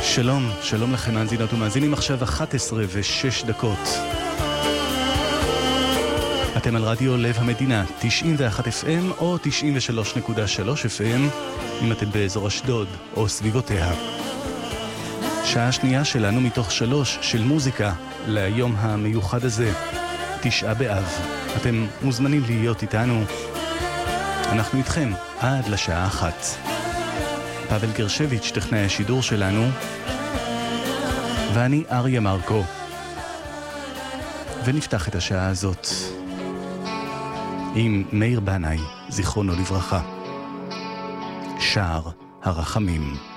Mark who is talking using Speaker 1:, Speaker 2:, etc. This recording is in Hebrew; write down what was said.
Speaker 1: שלום, שלום לכם מאזינות ומאזינים, עכשיו 11:06. אתם על רדיו לב המדינה, 91 FM או 93.3 FM, אם אתם באזור אשדוד או סביבותיה. שעה שנייה שלנו מתוך 3 של מוזיקה ליום המיוחד הזה, 9 באב. אתם מוזמנים להיות איתנו. אנחנו איתכם עד לשעה 1. פאבל גרשביץ' טכנאי השידור שלנו, ואני אריה מרקו. ונפתח את השעה הזאת עם מאיר בנאי, זיכרונו לברכה. שער הרחמים.